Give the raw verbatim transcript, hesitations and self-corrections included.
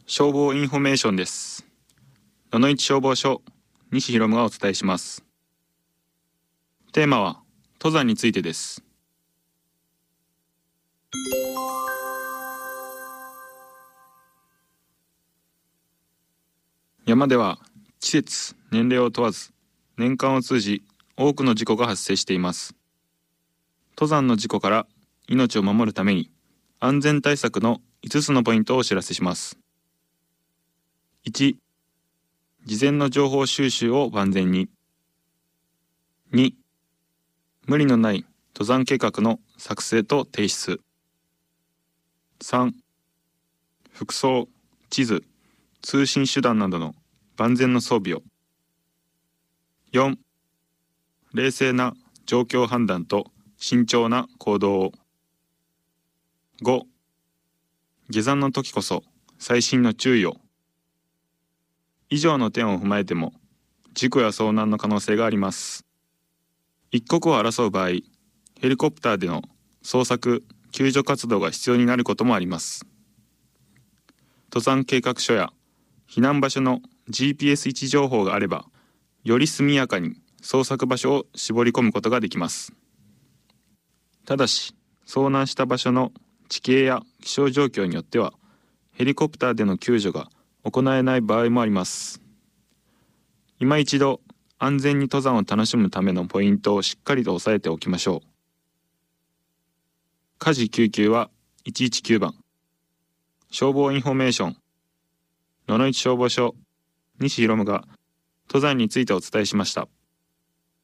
消防インフォメーションです。野々市消防署、西博がお伝えします。テーマは登山についてです。山では季節、年齢を問わず、年間を通じ多くの事故が発生しています。登山の事故から命を守るために、安全対策のいつつのポイントをお知らせします。いち、事前の情報収集を万全に。に、無理のない登山計画の作成と提出。さん、服装、地図、通信手段などの万全の装備を。よん、冷静な状況判断と慎重な行動を。ご、下山の時こそ細心の注意を。以上の点を踏まえても、事故や遭難の可能性があります。一刻を争う場合、ヘリコプターでの捜索・救助活動が必要になることもあります。登山計画書や避難場所の ジーピーエス 位置情報があれば、より速やかに捜索場所を絞り込むことができます。ただし、遭難した場所の地形や気象状況によっては、ヘリコプターでの救助が行えない場合もあります。今一度、安全に登山を楽しむためのポイントをしっかりと押さえておきましょう。火事救急はいちいちきゅうばん。消防インフォメーション。野々市消防署、西博が登山についてお伝えしました。